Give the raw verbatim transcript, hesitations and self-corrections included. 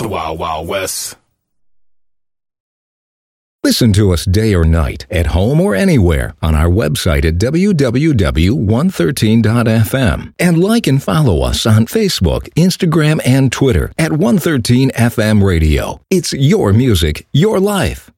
The Wild Wild West. Listen to us day or night, at home or anywhere, on our website at w w w dot one thirteen dot f m. And like and follow us on Facebook, Instagram, and Twitter at one thirteen F M Radio. It's your music, your life.